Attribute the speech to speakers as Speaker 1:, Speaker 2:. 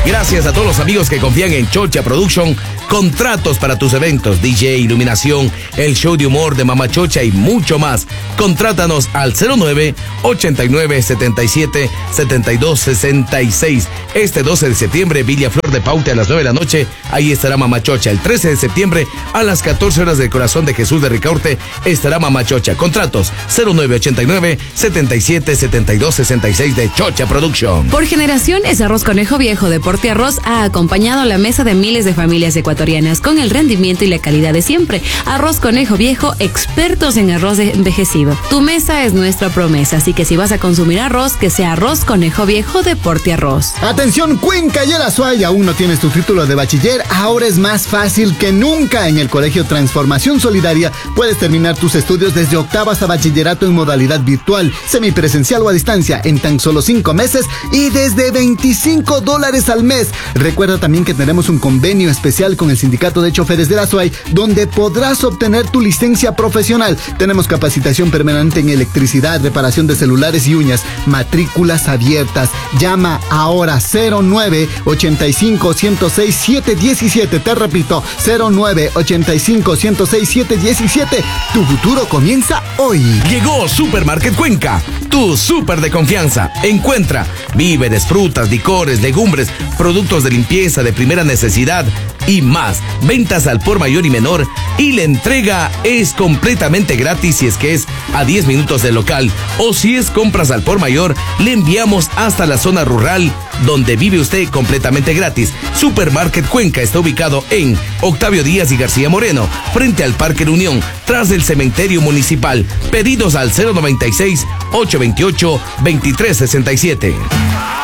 Speaker 1: Gracias a todos los amigos que confían en Chocha Production. Contratos para tus eventos, DJ, iluminación, el show de humor de Mama Chocha y mucho más. Contrátanos al 09-89-77-7266. Este 12 de septiembre, Villa Flor de Paute a las 9 de la noche. Ahí estará Mama Chocha. El 13 de septiembre a las 14 horas del Corazón de Jesús de Ricaurte estará Mama Chocha. Contratos 09-89-77-7266 de Chocha Production.
Speaker 2: Por generaciones, Arroz Conejo Viejo de Porte Arroz ha acompañado la mesa de miles de familias ecuatorianas con el rendimiento y la calidad de siempre. Arroz Conejo Viejo, expertos en arroz envejecido. Tu mesa es nuestra promesa, así que si vas a consumir arroz, que sea Arroz Conejo Viejo de Porte Arroz.
Speaker 3: Atención, Cuenca y el Azuay, aún no tienes tu título de bachiller, ahora es más fácil que nunca. En el Colegio Transformación Solidaria puedes terminar tus estudios desde octava hasta bachillerato en modalidad virtual, semipresencial o a distancia en tan solo 5 meses y desde $25 al mes. Recuerda también que tenemos un convenio especial con el Sindicato de Choferes de la Azuay, donde podrás obtener tu licencia profesional. Tenemos capacitación permanente en electricidad, reparación de celulares y uñas, matrículas abiertas. Llama ahora 09-85-106-717. Te repito, 09-85-106-717. Tu futuro comienza hoy.
Speaker 1: Llegó Supermarket Cuenca, tu súper de confianza. Encuentra víveres, frutas, licores, legumbres, productos de limpieza de primera necesidad y más. Ventas al por mayor y menor, y la entrega es completamente gratis si es que es a 10 minutos del local, o si es compras al por mayor, le enviamos hasta la zona rural donde vive usted completamente gratis. Supermarket Cuenca está ubicado en Octavio Díaz y García Moreno, frente al Parque La Unión, tras el cementerio municipal. Pedidos al 096-828-2367.